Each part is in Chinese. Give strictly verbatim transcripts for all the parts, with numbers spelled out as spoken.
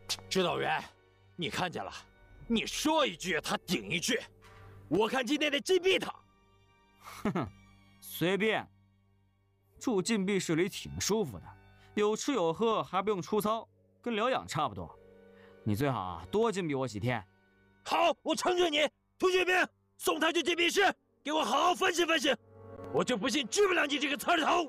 指导员，你看见了？你说一句，他顶一句。我看今天得禁闭他。 哼哼，随便。住禁闭室里挺舒服的，有吃有喝，还不用出操，跟疗养差不多。你最好啊多禁闭我几天。 好，我成全你。涂学明，送他去禁闭室，给我好好分析分析。我就不信治不了你这个刺儿头。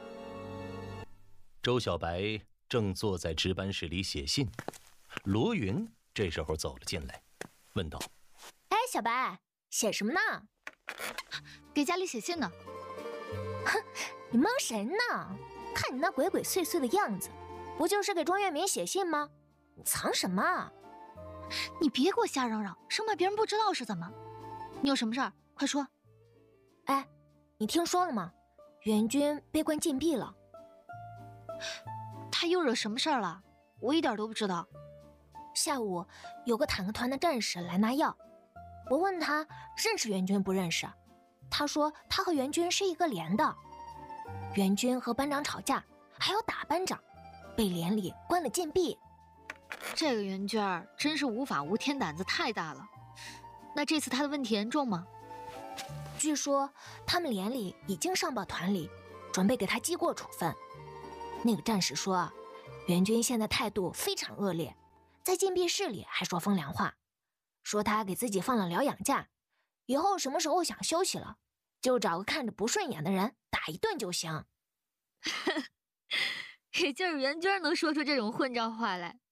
周小白正坐在值班室里写信，罗云这时候走了进来，问道： 哎，小白，写什么呢？ 给家里写信呢。 哼，你蒙谁呢？看你那鬼鬼祟祟的样子，不就是给庄月明写信吗？你藏什么啊？ 你别给我瞎嚷嚷，生怕别人不知道是怎么。你有什么事儿快说。 哎，你听说了吗？袁军被关禁闭了。 他又惹什么事儿了？我一点都不知道。 下午有个坦克团的战士来拿药，我问他认识袁军不认识，他说他和袁军是一个连的。袁军和班长吵架，还要打班长，被连里关了禁闭。 这个袁娟儿真是无法无天，胆子太大了。那这次他的问题严重吗？ 据说他们连里已经上报团里，准备给他记过处分。那个战士说啊，袁军现在态度非常恶劣，在禁闭室里还说风凉话，说他给自己放了疗养假，以后什么时候想休息了，就找个看着不顺眼的人打一顿就行。 也就是袁娟能说出这种混账话来。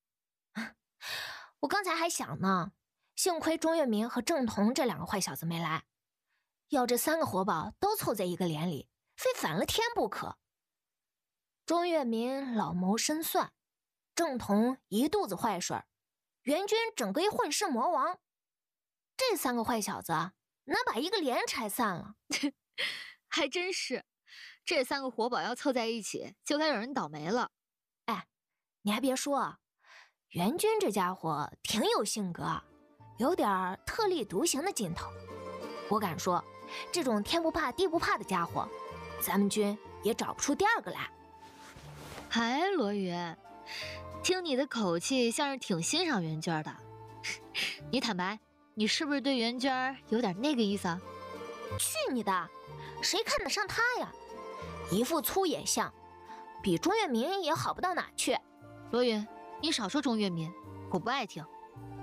我刚才还想呢，幸亏钟月明和郑彤这两个坏小子没来，要这三个活宝都凑在一个连里，非反了天不可。钟月明老谋深算，郑彤一肚子坏水，袁军整个一混世魔王，这三个坏小子能把一个连拆散了。 还真是，这三个活宝要凑在一起，就该有人倒霉了。 哎，你还别说，袁军这家伙挺有性格，有点特立独行的劲头。我敢说，这种天不怕地不怕的家伙，咱们军也找不出第二个来。 哎，罗云，听你的口气像是挺欣赏袁娟的。你坦白，你是不是对袁娟有点那个意思啊？ 去你的，谁看得上他呀？一副粗野相，比钟月明也好不到哪去。 罗云，你少说钟月明，我不爱听。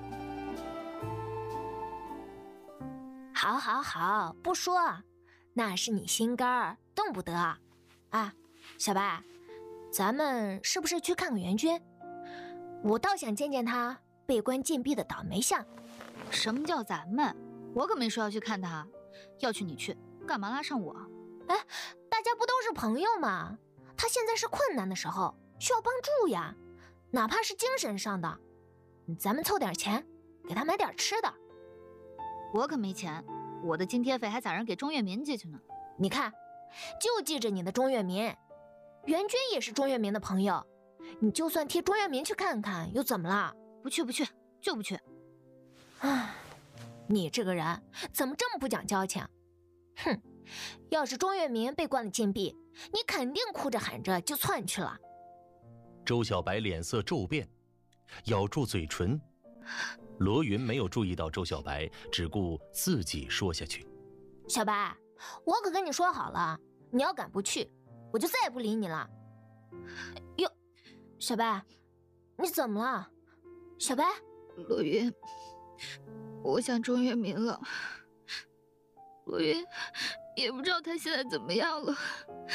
好好好，不说，那是你心肝儿，动不得啊。小白，咱们是不是去看看袁军？我倒想见见他被关禁闭的倒霉相。 什么叫咱们？我可没说要去看他，要去你去，干嘛拉上我？ 哎，大家不都是朋友吗？他现在是困难的时候，需要帮助呀，哪怕是精神上的。咱们凑点钱，给他买点吃的。 我可没钱，我的津贴费还攒着给钟月明寄去呢。 你看，就记着你的钟月明，袁军也是钟月明的朋友，你就算替钟月明去看看，又怎么了？ 不去不去，就不去。 唉，你这个人怎么这么不讲交情？哼，要是钟月明被关了禁闭，你肯定哭着喊着就窜去了。 周小白脸色骤变，咬住嘴唇。罗云没有注意到周小白，只顾自己说下去。 小白，我可跟你说好了，你要敢不去，我就再也不理你了。哟，小白，你怎么了？小白， 罗云，我想钟月明了。罗云也不知道他现在怎么样了。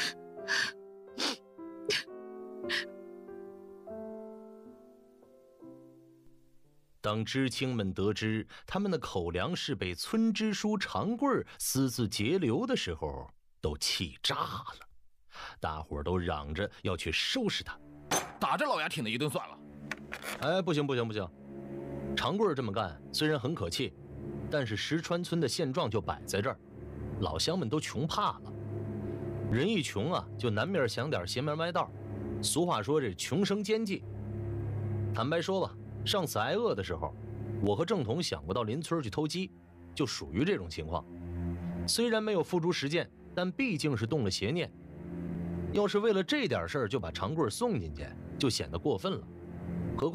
当知青们得知他们的口粮是被村支书长贵私自截留的时候，都气炸了，大伙儿都嚷着要去收拾他， 打着老牙挺的一顿算了。 哎，不行不行不行，长贵这么干虽然很可气，但是石川村的现状就摆在这儿，老乡们都穷怕了。人一穷啊，就难免想点邪门歪道，俗话说这穷生奸计。坦白说吧，上次挨饿的时候，我和郑彤想过到邻村去偷鸡，就属于这种情况。虽然没有付诸实践，但毕竟是动了邪念。要是为了这点事儿就把长贵送进去，就显得过分了。